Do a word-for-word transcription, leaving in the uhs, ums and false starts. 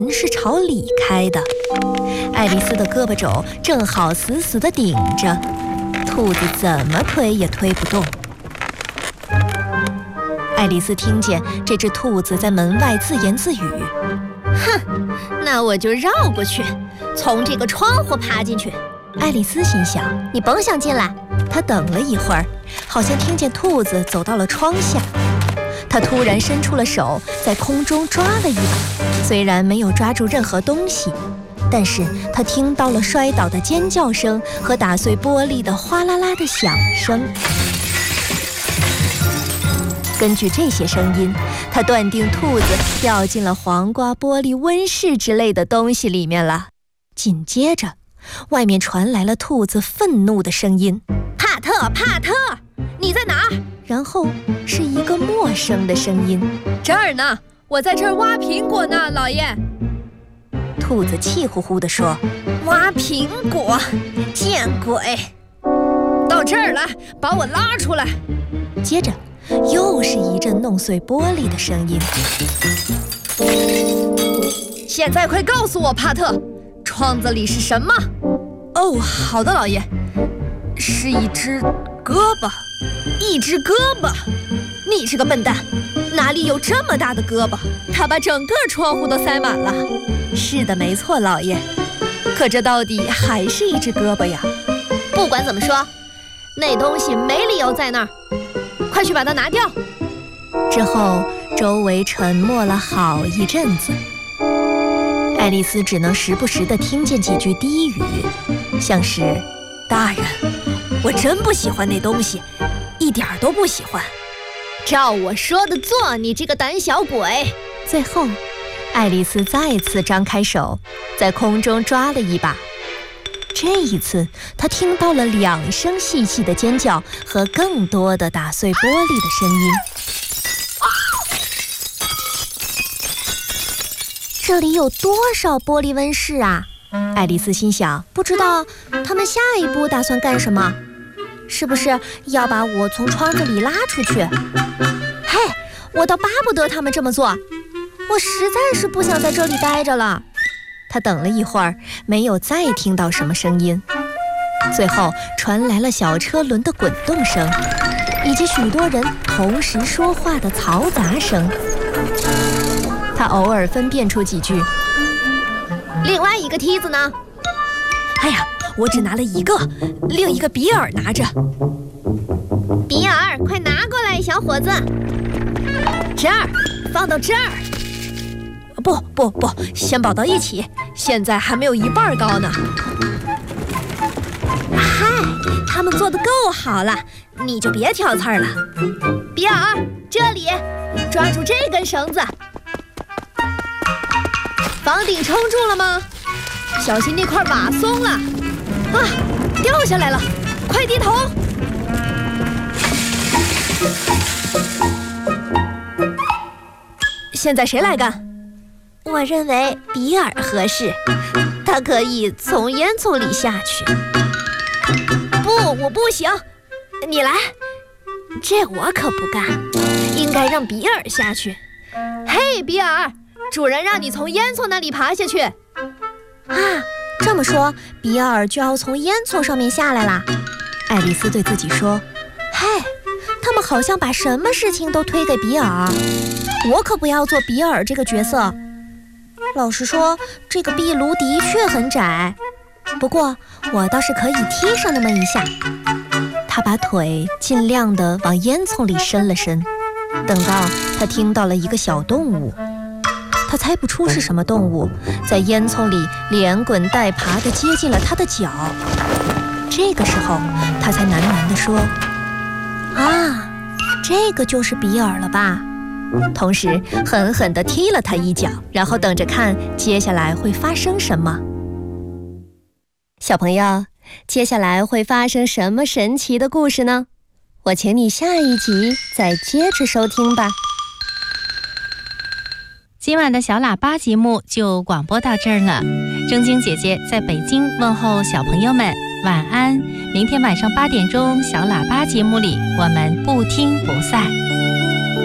是朝里开的，爱丽丝的胳膊肘正好死死地顶着，兔子怎么推也推不动。爱丽丝听见这只兔子在门外自言自语： 哼，那我就绕过去，从这个窗户爬进去。 爱丽丝心想： 你甭想进来。 她等了一会儿，好像听见兔子走到了窗下。她突然伸出了手，在空中抓了一把，虽然没有抓住任何东西，但是她听到了摔倒的尖叫声和打碎玻璃的哗啦啦的响声。根据这些声音，她断定兔子掉进了黄瓜、玻璃、温室之类的东西里面了。紧接着，外面传来了兔子愤怒的声音： 帕特，帕特，你在哪儿？ 然后是一个陌生的声音： 这儿呢，我在这儿挖苹果呢，老爷。 兔子气呼呼地说： 挖苹果，见鬼！ 到这儿来，把我拉出来。 接着又是一阵弄碎玻璃的声音。 现在快告诉我，帕特，窗子里是什么？哦，好的，老爷，是一只胳膊。 一只胳膊？你是个笨蛋，哪里有这么大的胳膊？ 他把整个窗户都塞满了。 是的，没错，老爷。可这到底还是一只胳膊呀。 不管怎么说，那东西没理由在那儿，快去把它拿掉。 之后周围沉默了好一阵子，爱丽丝只能时不时地听见几句低语，像是大人，我真不喜欢那东西，一点都不喜欢。 照我说的做，你这个胆小鬼。 最后爱丽丝再次张开手，在空中抓了一把。这一次她听到了两声细细的尖叫和更多的打碎玻璃的声音。 这里有多少玻璃温室啊？ 爱丽丝心想， 不知道他们下一步打算干什么？是不是要把我从窗子里拉出去？嘿，我倒巴不得他们这么做，我实在是不想在这里待着了。 她等了一会儿，没有再听到什么声音。最后传来了小车轮的滚动声，以及许多人同时说话的嘈杂声。她偶尔分辨出几句。 另外一个梯子呢？ 哎呀，我只拿了一个，另一个比尔拿着。 比尔，快拿过来，小伙子。这儿，放到这儿。 不不不，先绑到一起，现在还没有一半高呢。 嗨，他们做得够好了，你就别挑刺儿了。比尔，这里，抓住这根绳子。房顶撑住了吗？小心那块瓦松了。啊，掉下来了，快低头。 现在谁来干？ 我认为比尔合适，他可以从烟囱里下去。不，我不行，你来。这我可不干，应该让比尔下去。嘿，比尔，主人让你从烟囱那里爬下去。啊，这么说，比尔就要从烟囱上面下来啦。 爱丽丝对自己说： 嘿，他们好像把什么事情都推给比尔，我可不要做比尔这个角色。老实说，这个壁炉的确很窄，不过我倒是可以踢上那么一下。 他把腿尽量地往烟囱里伸了伸，等到他听到了一个小动物，他猜不出是什么动物，在烟囱里连滚带爬地接近了他的脚。这个时候他才喃喃地说： 啊，这个就是比尔了吧？ 同时狠狠地踢了他一脚，然后等着看接下来会发生什么。小朋友，接下来会发生什么神奇的故事呢？我请你下一集再接着收听吧。 今晚的小喇叭节目就广播到这儿了。正晶姐姐在北京问候小朋友们晚安，明天晚上八点钟小喇叭节目里我们不听不散。